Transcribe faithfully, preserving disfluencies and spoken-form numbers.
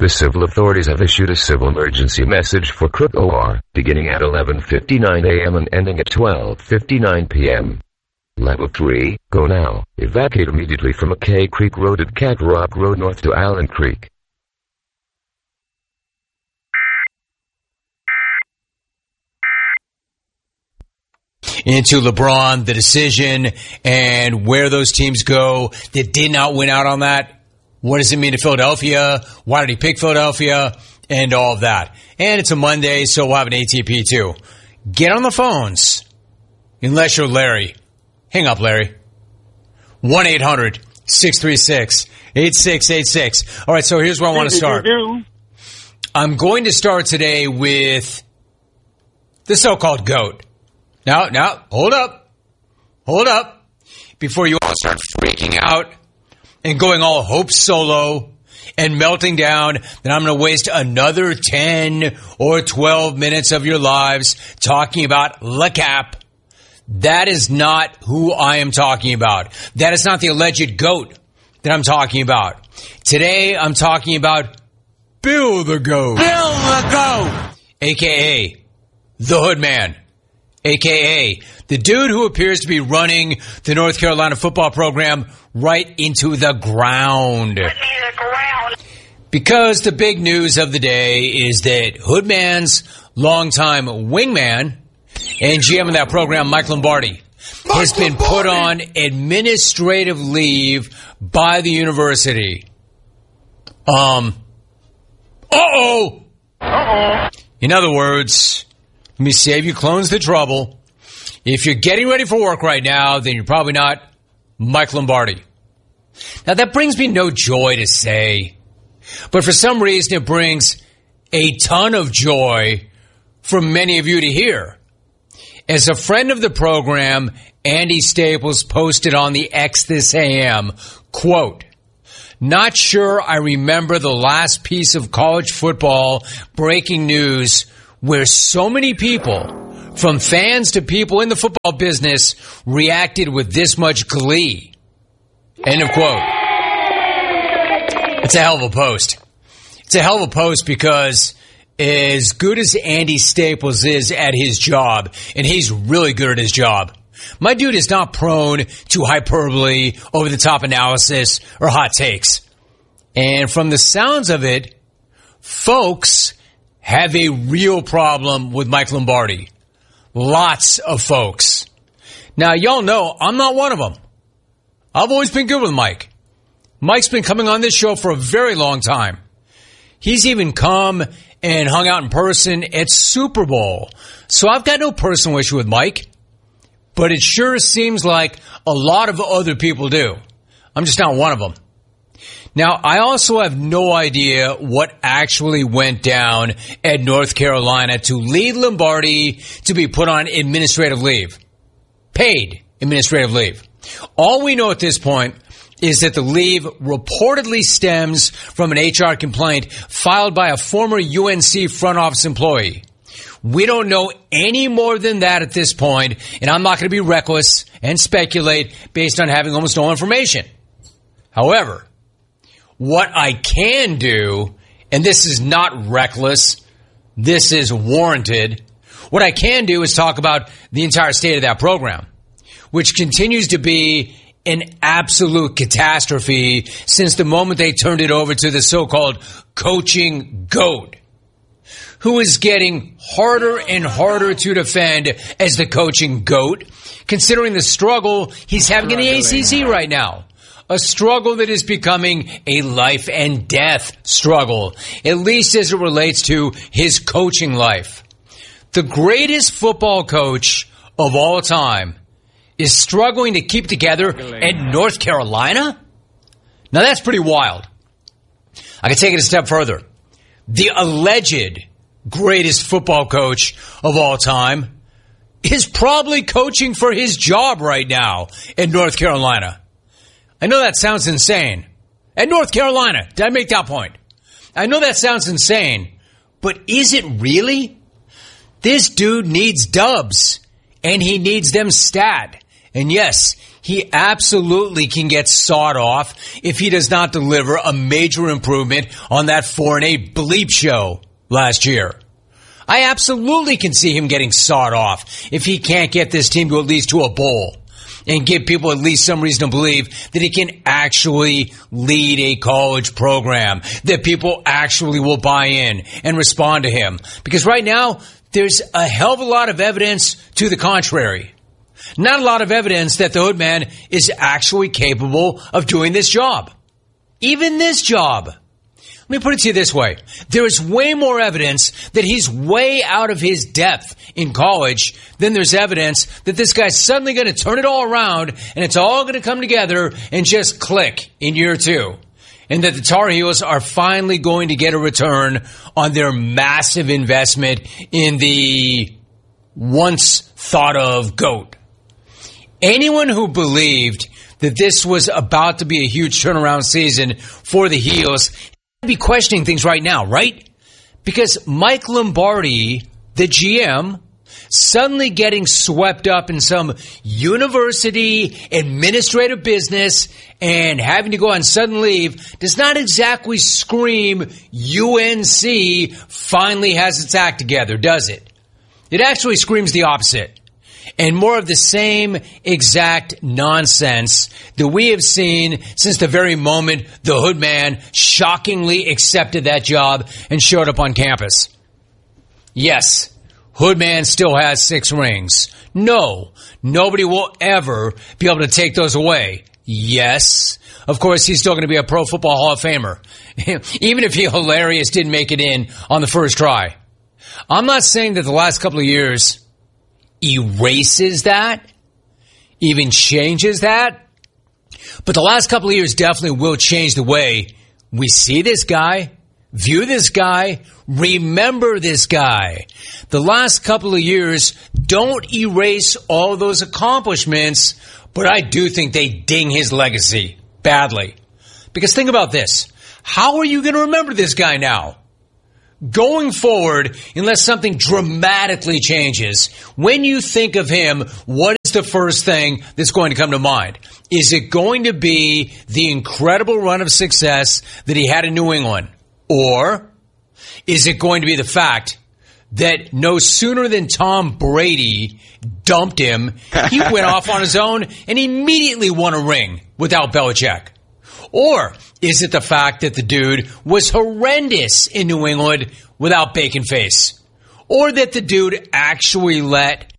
The civil authorities have issued a civil emergency message for Crook O R, beginning at eleven fifty-nine a.m. and ending at twelve fifty-nine p.m. Level three, go now. Evacuate immediately from McKay Creek Road at Cat Rock Road north to Allen Creek. Into LeBron, the decision, and where those teams go that did not win out on that. What does it mean to Philadelphia? Why did he pick Philadelphia? And all of that. And it's a Monday, so we'll have an A T P too. Get on the phones. Unless you're Larry. Hang up, Larry. one eight hundred six three six eight six eight six. All right, so here's where I want to start. I'm going to start today with the so-called GOAT. Now, now, hold up. Hold up. Before you all start freaking out and going all Hope Solo and melting down, then I'm going to waste another ten or twelve minutes of your lives talking about Le Cap. That is not who I am talking about. That is not the alleged GOAT that I'm talking about. Today, I'm talking about Bill the GOAT. Bill the GOAT! A K A the Hood Man. A K A the dude who appears to be running the North Carolina football program right into the ground. Because the big news of the day is that Hoodman's longtime wingman and G M of that program, Mike Lombardi, has been put on administrative leave by the university. Um, uh-oh! Uh-oh! In other words, let me save you clones the trouble. If you're getting ready for work right now, then you're probably not Mike Lombardi. Now, that brings me no joy to say, but for some reason it brings a ton of joy for many of you to hear. As a friend of the program, Andy Staples posted on the X this A M, quote, "Not sure I remember the last piece of college football breaking news where so many people, from fans to people in the football business, reacted with this much glee." End of quote. It's a hell of a post. It's a hell of a post because as good as Andy Staples is at his job, and he's really good at his job, my dude is not prone to hyperbole, over-the-top analysis, or hot takes. And from the sounds of it, folks have a real problem with Mike Lombardi. Lots of folks. Now, y'all know I'm not one of them. I've always been good with Mike. Mike's been coming on this show for a very long time. He's even come and hung out in person at Super Bowl. So I've got no personal issue with Mike, but it sure seems like a lot of other people do. I'm just not one of them. Now, I also have no idea what actually went down at North Carolina to lead Lombardi to be put on administrative leave. Paid administrative leave. All we know at this point is that the leave reportedly stems from an H R complaint filed by a former U N C front office employee. We don't know any more than that at this point, and I'm not going to be reckless and speculate based on having almost no information. However, what I can do, and this is not reckless, this is warranted, what I can do is talk about the entire state of that program, which continues to be an absolute catastrophe since the moment they turned it over to the so-called coaching GOAT, who is getting harder and harder to defend as the coaching GOAT, considering the struggle he's having in the A C C right now. A struggle that is becoming a life and death struggle, at least as it relates to his coaching life. The greatest football coach of all time is struggling to keep together at North Carolina? Now that's pretty wild. I can take it a step further. The alleged greatest football coach of all time is probably coaching for his job right now in North Carolina. I know that sounds insane. At North Carolina, did I make that point? I know that sounds insane, but is it really? This dude needs dubs, and he needs them stat. And yes, he absolutely can get sawed off if he does not deliver a major improvement on that four and eight bleep show last year. I absolutely can see him getting sawed off if he can't get this team to at least to a bowl and give people at least some reason to believe that he can actually lead a college program, that people actually will buy in and respond to him. Because right now, there's a hell of a lot of evidence to the contrary. Not a lot of evidence that the Hoodman is actually capable of doing this job. Even this job. Let me put it to you this way. There is way more evidence that he's way out of his depth in college than there's evidence that this guy's suddenly going to turn it all around and it's all going to come together and just click in year two. And that the Tar Heels are finally going to get a return on their massive investment in the once thought of GOAT. Anyone who believed that this was about to be a huge turnaround season for the Heels be questioning things right now, right? Because Mike Lombardi, the G M, suddenly getting swept up in some university administrative business and having to go on sudden leave does not exactly scream U N C finally has its act together, does it? It actually screams the opposite. And more of the same exact nonsense that we have seen since the very moment the Hoodman shockingly accepted that job and showed up on campus. Yes, Hoodman still has six rings. No, nobody will ever be able to take those away. Yes, of course, he's still going to be a Pro Football Hall of Famer, even if he hilarious didn't make it in on the first try. I'm not saying that the last couple of years erases that, even changes that. But the last couple of years definitely will change the way we see this guy, view this guy, remember this guy. The last couple of years don't erase all those accomplishments, but I do think they ding his legacy badly. Because think about this. How are you going to remember this guy now? Going forward, unless something dramatically changes, when you think of him, what is the first thing that's going to come to mind? Is it going to be the incredible run of success that he had in New England? Or is it going to be the fact that no sooner than Tom Brady dumped him, he went off on his own and immediately won a ring without Belichick? Or is it the fact that the dude was horrendous in New England without Bacon Face? Or that the dude actually let